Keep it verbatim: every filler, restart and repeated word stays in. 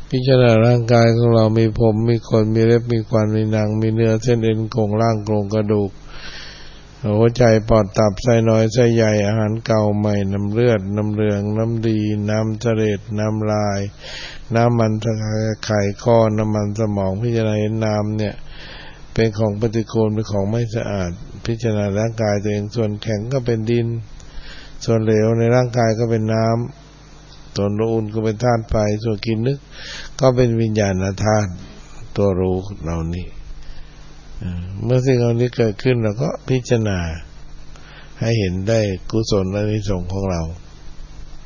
พิจารณาร่างกายของเรามีผมมีขนมีเล็บมีฟันมีหนังมีเนื้อเส้นเอ็นโครงร่างโครงกระดูกหัวใจปอดตับไส้น้อยไส้ใหญ่อาหารเก่าใหม่น้ำเลือดน้ำเหลืองน้ำดีน้ำเสลดน้ำลายน้ำมันไข่ข้อน้ำมันสมองพิจารณาเห็นน้ำเนี่ยเป็นของปฏิกูลเป็นของไม่สะอาดพิจารณาร่างกายตัวเองส่วนแข็งก็เป็นดินส่วนเหลวในร่างกายก็เป็นน้ำส่วนอุ่นก็เป็นธาตุไฟส่วนกินนึกก็เป็นวิญญาณธาตุตัวรู้เหล่านี้เมื่อสิ่งเหล่านี้เกิดขึ้นเราก็พิจารณาให้เห็นได้กุศลอานิสงส์ของเรา